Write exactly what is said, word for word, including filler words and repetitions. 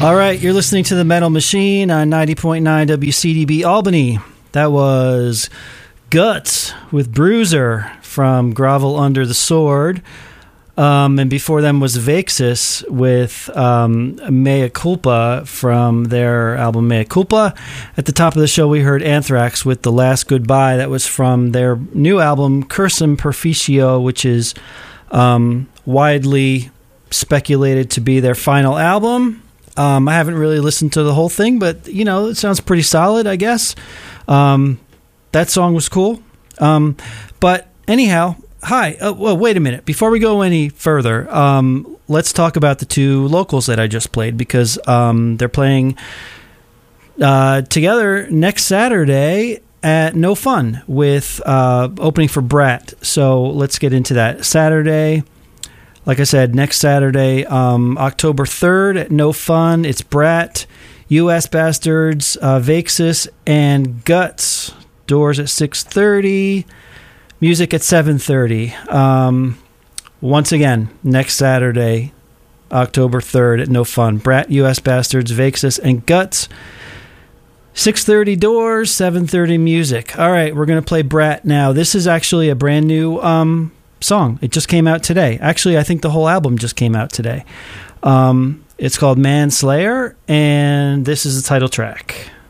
All right, you're listening to The Metal Machine on ninety point nine W C D B Albany. That was Guts with Bruiser from Grovel Under the Sword. Um, and before them was Vexus with um, Mea Culpa from their album Mea Culpa. At the top of the show, we heard Anthrax with The Last Goodbye. That was from their new album, Cursum Perficio, which is um, widely speculated to be their final album. Um, I haven't really listened to the whole thing, but, you know, it sounds pretty solid, I guess. Um, that song was cool. Um, but anyhow, hi. Oh, well, wait a minute. Before we go any further, um, let's talk about the two locals that I just played, because um, they're playing uh, together next Saturday at No Fun with uh, opening for Brat. So let's get into that. Saturday... Like I said, next Saturday, um, October third at No Fun. It's Brat, U S Bastards, uh, Vexus, and Guts. Doors at six thirty. Music at seven thirty. Um, once again, next Saturday, October third at No Fun. Brat, U S Bastards, Vexus, and Guts. six thirty doors, seven thirty music. All right, we're going to play Brat now. This is actually a brand new... Um, song. It just came out today. Actually, I think the whole album just came out today. Um, it's called Manslayer, and this is the title track.